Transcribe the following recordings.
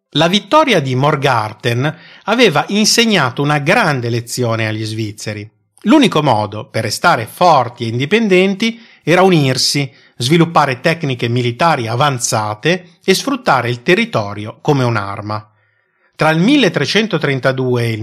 La vittoria di Morgarten aveva insegnato una grande lezione agli svizzeri. L'unico modo per restare forti e indipendenti era unirsi, sviluppare tecniche militari avanzate e sfruttare il territorio come un'arma. Tra il 1332 e il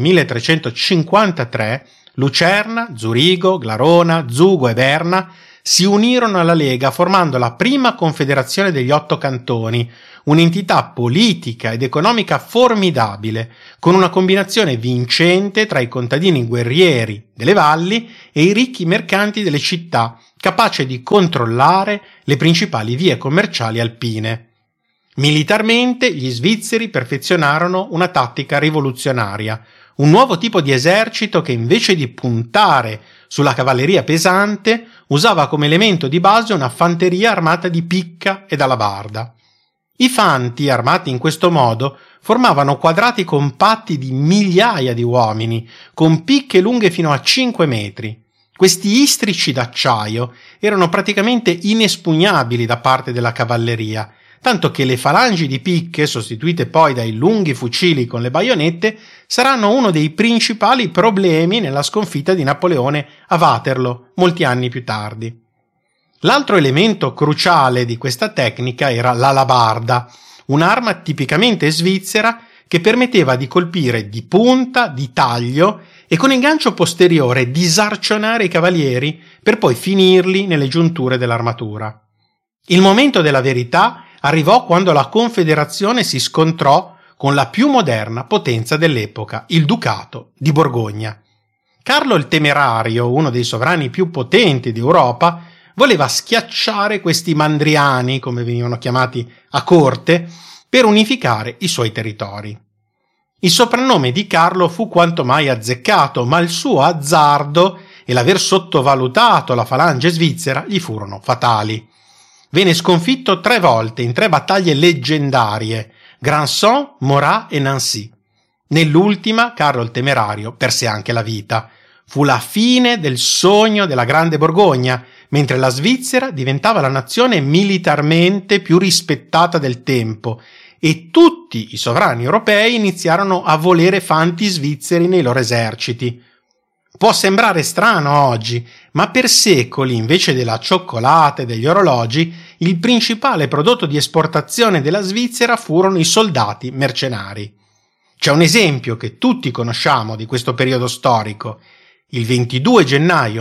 1353 Lucerna, Zurigo, Glarona, Zugo e Berna si unirono alla Lega formando la prima confederazione degli 8 cantoni, un'entità politica ed economica formidabile, con una combinazione vincente tra i contadini guerrieri delle valli e i ricchi mercanti delle città, capace di controllare le principali vie commerciali alpine. Militarmente gli svizzeri perfezionarono una tattica rivoluzionaria, un nuovo tipo di esercito che invece di puntare sulla cavalleria pesante usava come elemento di base una fanteria armata di picca ed alabarda. I fanti, armati in questo modo, formavano quadrati compatti di migliaia di uomini, con picche lunghe fino a 5 metri. Questi istrici d'acciaio erano praticamente inespugnabili da parte della cavalleria, tanto che le falangi di picche, sostituite poi dai lunghi fucili con le baionette, saranno uno dei principali problemi nella sconfitta di Napoleone a Waterloo, molti anni più tardi. L'altro elemento cruciale di questa tecnica era l'alabarda, un'arma tipicamente svizzera che permetteva di colpire di punta, di taglio e con il gancio posteriore disarcionare i cavalieri per poi finirli nelle giunture dell'armatura. Il momento della verità arrivò quando la Confederazione si scontrò con la più moderna potenza dell'epoca, il Ducato di Borgogna. Carlo il Temerario, uno dei sovrani più potenti d'Europa, voleva schiacciare questi mandriani, come venivano chiamati a corte, per unificare i suoi territori. Il soprannome di Carlo fu quanto mai azzeccato, ma il suo azzardo e l'aver sottovalutato la falange svizzera gli furono fatali. Venne sconfitto 3 volte in 3 battaglie leggendarie, Granson, Morat e Nancy. Nell'ultima, Carlo il Temerario perse anche la vita. Fu la fine del sogno della Grande Borgogna, mentre la Svizzera diventava la nazione militarmente più rispettata del tempo e tutti i sovrani europei iniziarono a volere fanti svizzeri nei loro eserciti. Può sembrare strano oggi, ma per secoli, invece della cioccolata e degli orologi, il principale prodotto di esportazione della Svizzera furono i soldati mercenari. C'è un esempio che tutti conosciamo di questo periodo storico. Il 22 gennaio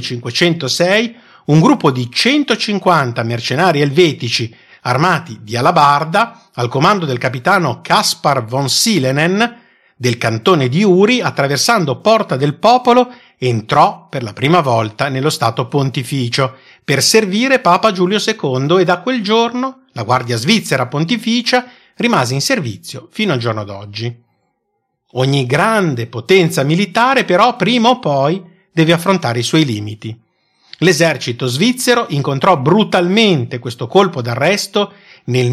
1506 un gruppo di 150 mercenari elvetici armati di alabarda, al comando del capitano Caspar von Silenen, del cantone di Uri, attraversando Porta del Popolo, entrò per la prima volta nello Stato Pontificio per servire Papa Giulio II e da quel giorno la Guardia Svizzera Pontificia rimase in servizio fino al giorno d'oggi. Ogni grande potenza militare però prima o poi deve affrontare i suoi limiti. L'esercito svizzero incontrò brutalmente questo colpo d'arresto nel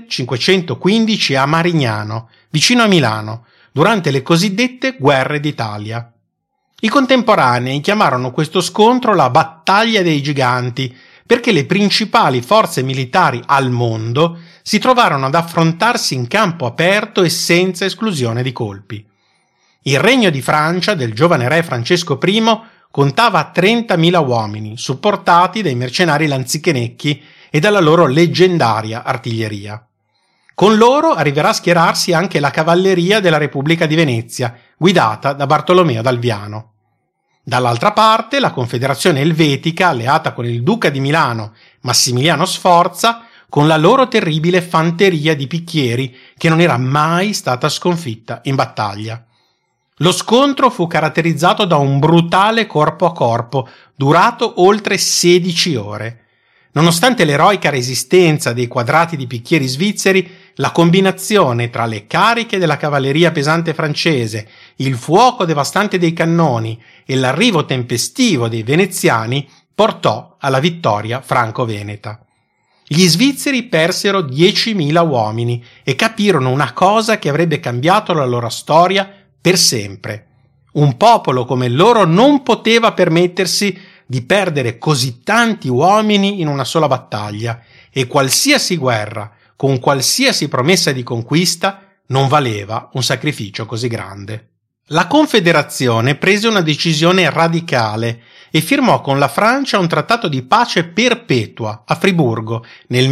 1515 a Marignano, vicino a Milano, durante le cosiddette guerre d'Italia. I contemporanei chiamarono questo scontro la battaglia dei giganti, perché le principali forze militari al mondo si trovarono ad affrontarsi in campo aperto e senza esclusione di colpi. Il regno di Francia del giovane re Francesco I contava 30.000 uomini, supportati dai mercenari lanzichenecchi e dalla loro leggendaria artiglieria. Con loro arriverà a schierarsi anche la cavalleria della Repubblica di Venezia, guidata da Bartolomeo d'Alviano. Dall'altra parte, la Confederazione Elvetica, alleata con il Duca di Milano, Massimiliano Sforza, con la loro terribile fanteria di picchieri che non era mai stata sconfitta in battaglia. Lo scontro fu caratterizzato da un brutale corpo a corpo, durato oltre 16 ore. Nonostante l'eroica resistenza dei quadrati di picchieri svizzeri, la combinazione tra le cariche della cavalleria pesante francese, il fuoco devastante dei cannoni e l'arrivo tempestivo dei veneziani portò alla vittoria franco-veneta. Gli svizzeri persero 10.000 uomini e capirono una cosa che avrebbe cambiato la loro storia per sempre. Un popolo come loro non poteva permettersi di perdere così tanti uomini in una sola battaglia e qualsiasi guerra, con qualsiasi promessa di conquista, non valeva un sacrificio così grande. La Confederazione prese una decisione radicale e firmò con la Francia un trattato di pace perpetua a Friburgo nel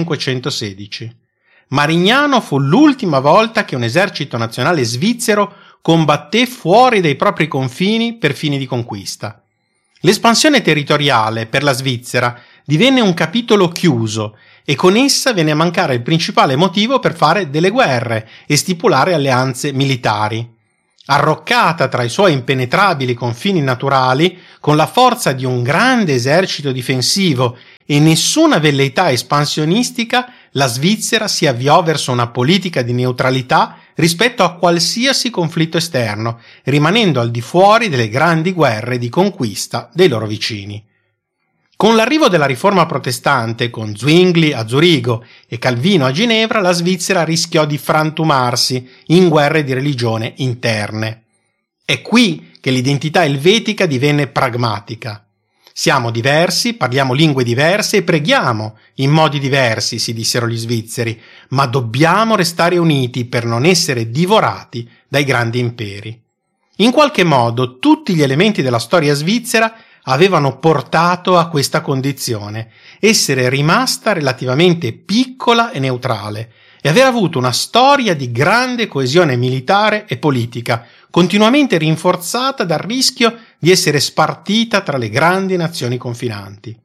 1516. Marignano fu l'ultima volta che un esercito nazionale svizzero combatté fuori dai propri confini per fini di conquista. L'espansione territoriale per la Svizzera divenne un capitolo chiuso e con essa venne a mancare il principale motivo per fare delle guerre e stipulare alleanze militari. Arroccata tra i suoi impenetrabili confini naturali, con la forza di un grande esercito difensivo e nessuna velleità espansionistica, la Svizzera si avviò verso una politica di neutralità rispetto a qualsiasi conflitto esterno, rimanendo al di fuori delle grandi guerre di conquista dei loro vicini. Con l'arrivo della riforma protestante, con Zwingli a Zurigo e Calvino a Ginevra, la Svizzera rischiò di frantumarsi in guerre di religione interne. È qui che l'identità elvetica divenne pragmatica. Siamo diversi, parliamo lingue diverse e preghiamo in modi diversi, si dissero gli svizzeri, ma dobbiamo restare uniti per non essere divorati dai grandi imperi. In qualche modo tutti gli elementi della storia svizzera avevano portato a questa condizione, essere rimasta relativamente piccola e neutrale e aver avuto una storia di grande coesione militare e politica, continuamente rinforzata dal rischio di essere spartita tra le grandi nazioni confinanti.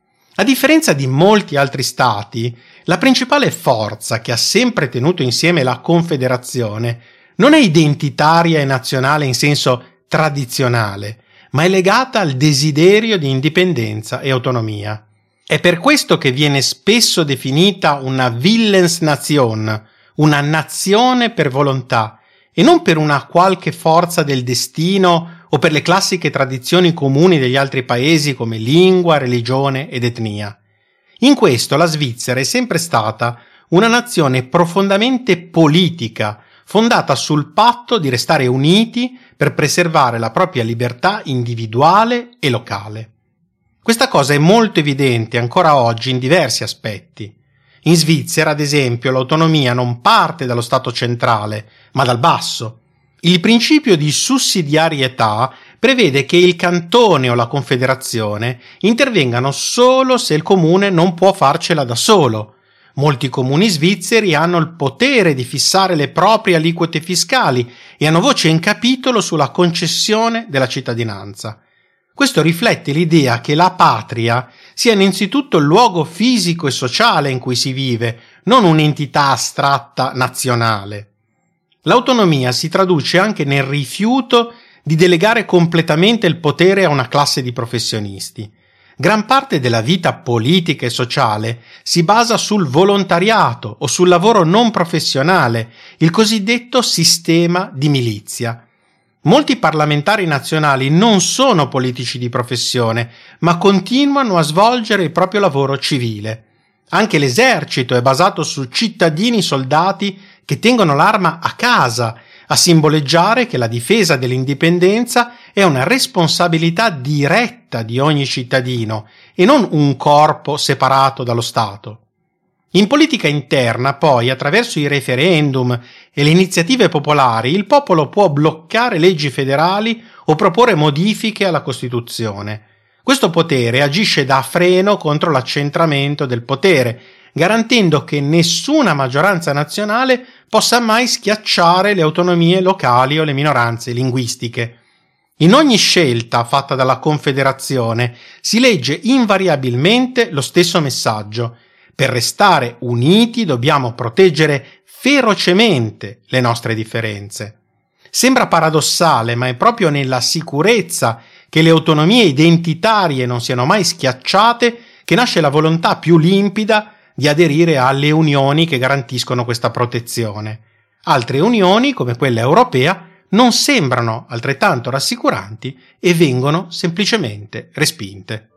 A differenza di molti altri stati, la principale forza che ha sempre tenuto insieme la Confederazione non è identitaria e nazionale in senso tradizionale, ma è legata al desiderio di indipendenza e autonomia. È per questo che viene spesso definita una Willensnation, una nazione per volontà, e non per una qualche forza del destino o per le classiche tradizioni comuni degli altri paesi come lingua, religione ed etnia. In questo la Svizzera è sempre stata una nazione profondamente politica, fondata sul patto di restare uniti per preservare la propria libertà individuale e locale. Questa cosa è molto evidente ancora oggi in diversi aspetti. In Svizzera, ad esempio, l'autonomia non parte dallo Stato centrale, ma dal basso. Il principio di sussidiarietà prevede che il cantone o la confederazione intervengano solo se il comune non può farcela da solo. Molti comuni svizzeri hanno il potere di fissare le proprie aliquote fiscali e hanno voce in capitolo sulla concessione della cittadinanza. Questo riflette l'idea che la patria sia innanzitutto il luogo fisico e sociale in cui si vive, non un'entità astratta nazionale. L'autonomia si traduce anche nel rifiuto di delegare completamente il potere a una classe di professionisti. Gran parte della vita politica e sociale si basa sul volontariato o sul lavoro non professionale, il cosiddetto sistema di milizia. Molti parlamentari nazionali non sono politici di professione, ma continuano a svolgere il proprio lavoro civile. Anche l'esercito è basato su cittadini soldati che tengono l'arma a casa, a simboleggiare che la difesa dell'indipendenza è una responsabilità diretta di ogni cittadino e non un corpo separato dallo Stato. In politica interna, poi, attraverso i referendum e le iniziative popolari, il popolo può bloccare leggi federali o proporre modifiche alla Costituzione. Questo potere agisce da freno contro l'accentramento del potere, garantendo che nessuna maggioranza nazionale possa mai schiacciare le autonomie locali o le minoranze linguistiche. In ogni scelta fatta dalla Confederazione si legge invariabilmente lo stesso messaggio: per restare uniti dobbiamo proteggere ferocemente le nostre differenze. Sembra paradossale, ma è proprio nella sicurezza che le autonomie identitarie non siano mai schiacciate che nasce la volontà più limpida di aderire alle unioni che garantiscono questa protezione. Altre unioni, come quella europea, non sembrano altrettanto rassicuranti e vengono semplicemente respinte.